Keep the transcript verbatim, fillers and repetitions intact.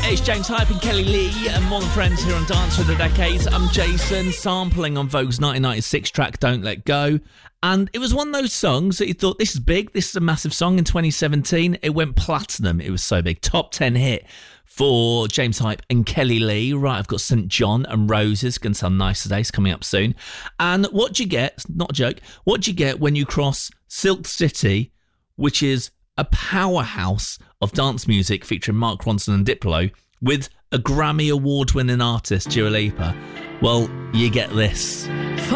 It's James Hype and Kelly Lee and More Than Friends here on Dance for the Decades. I'm Jason, sampling on Vogue's nineteen ninety-six track Don't Let Go. And it was one of those songs that you thought, this is big, this is a massive song. In twenty seventeen, it went platinum. It was so big. Top ten hit for James Hype and Kelly Lee. Right, I've got Saint John and Roses. Going to sound nice today. It's coming up soon. And what do you get? Not a joke. What do you get when you cross Silk City, which is a powerhouse of dance music featuring Mark Ronson and Diplo, with a Grammy Award-winning artist, Dua Lipa? Well, you get this.